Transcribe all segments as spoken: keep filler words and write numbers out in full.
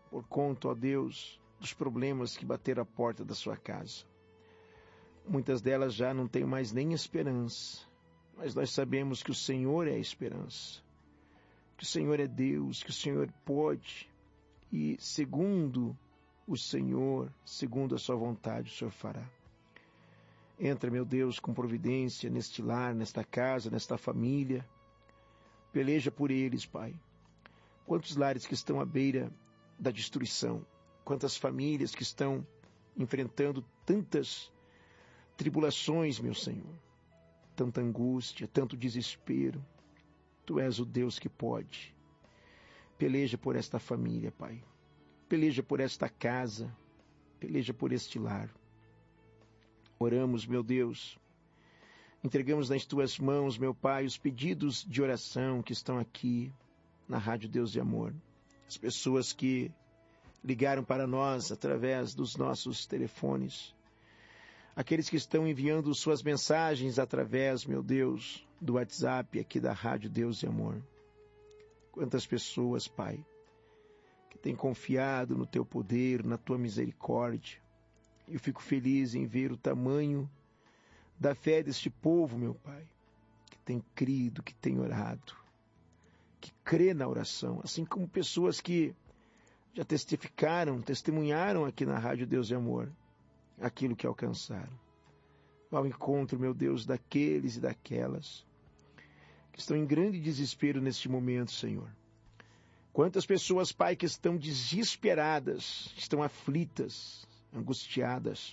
por conta, ó Deus, dos problemas que bateram a porta da sua casa. Muitas delas já não têm mais nem esperança, mas nós sabemos que o Senhor é a esperança, que o Senhor é Deus, que o Senhor pode, e segundo o Senhor, segundo a sua vontade, o Senhor fará. Entra, meu Deus, com providência neste lar, nesta casa, nesta família. Peleja por eles, Pai. Quantos lares que estão à beira da destruição, quantas famílias que estão enfrentando tantas tribulações, meu Senhor, tanta angústia, tanto desespero. Tu és o Deus que pode. Peleja por esta família, Pai. Peleja por esta casa, peleja por este lar. Oramos, meu Deus, entregamos nas Tuas mãos, meu Pai, os pedidos de oração que estão aqui na Rádio Deus de Amor. As pessoas que ligaram para nós através dos nossos telefones. Aqueles que estão enviando suas mensagens através, meu Deus, do WhatsApp aqui da Rádio Deus de Amor. Quantas pessoas, Pai, que têm confiado no Teu poder, na Tua misericórdia. Eu fico feliz em ver o tamanho da fé deste povo, meu Pai, que tem crido, que tem orado, que crê na oração, assim como pessoas que já testificaram, testemunharam aqui na Rádio Deus de Amor, aquilo que alcançaram. Ao encontro, meu Deus, daqueles e daquelas que estão em grande desespero neste momento, Senhor. Quantas pessoas, Pai, que estão desesperadas, estão aflitas, angustiadas.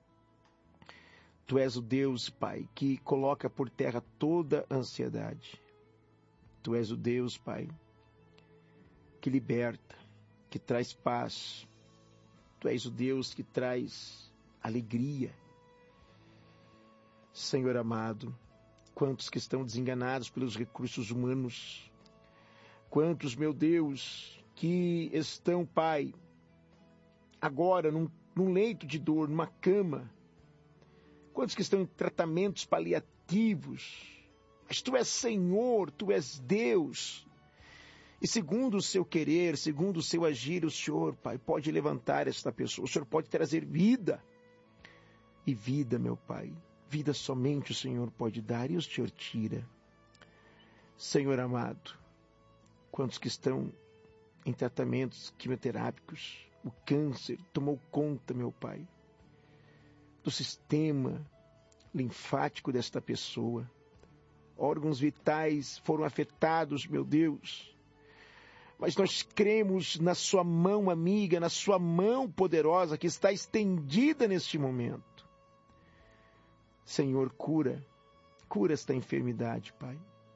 Tu és o Deus, Pai, que coloca por terra toda ansiedade. Tu és o Deus, Pai, que liberta, que traz paz. Tu és o Deus que traz alegria. Senhor amado, quantos que estão desenganados pelos recursos humanos, quantos, meu Deus, que estão, Pai, agora num, num leito de dor, numa cama, quantos que estão em tratamentos paliativos, mas Tu és Senhor, Tu és Deus, e segundo o Seu querer, segundo o Seu agir, o Senhor, Pai, pode levantar esta pessoa, o Senhor pode trazer vida, e vida, meu Pai, vida somente o Senhor pode dar, e o Senhor tira. Senhor amado, quantos que estão em tratamentos quimioterápicos, o câncer tomou conta, meu Pai, do sistema linfático desta pessoa. Órgãos vitais foram afetados, meu Deus. Mas nós cremos na Sua mão amiga, na Sua mão poderosa que está estendida neste momento. Senhor, cura, cura esta enfermidade, Pai.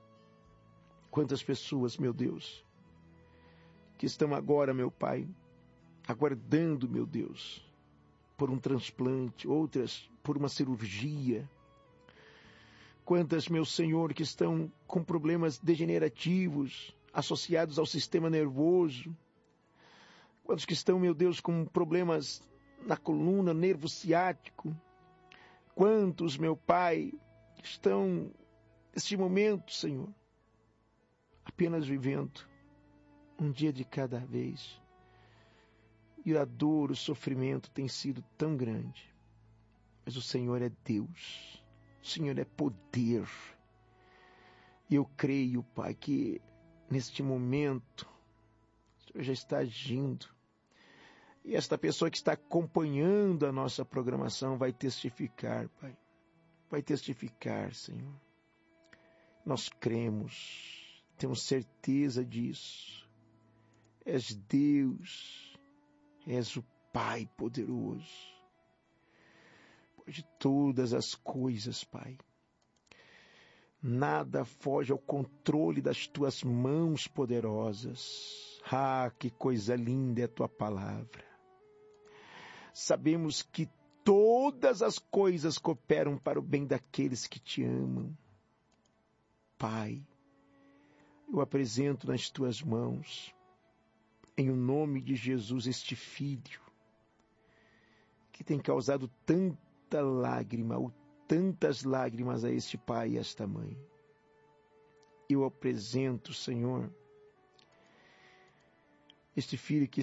Quantas pessoas, meu Deus, que estão agora, meu Pai, aguardando, meu Deus, por um transplante, outras por uma cirurgia. Quantas, meu Senhor, que estão com problemas degenerativos associados ao sistema nervoso. Quantos que estão, meu Deus, com problemas na coluna, nervo ciático. Quantos, meu Pai, estão neste momento, Senhor, apenas vivendo um dia de cada vez. E a dor, o sofrimento tem sido tão grande. Mas o Senhor é Deus. O Senhor é poder. E eu creio, Pai, que neste momento o Senhor já está agindo. E esta pessoa que está acompanhando a nossa programação vai testificar, Pai. Vai testificar, Senhor. Nós cremos, temos certeza disso. És Deus, és o Pai poderoso. Pode todas as coisas, Pai. Nada foge ao controle das Tuas mãos poderosas. Ah, que coisa linda é a Tua palavra. Sabemos que todas as coisas cooperam para o bem daqueles que Te amam. Pai, eu apresento nas Tuas mãos, em o nome de Jesus, este filho, que tem causado tanta lágrima, ou tantas lágrimas a este pai e a esta mãe. Eu apresento, Senhor, este filho que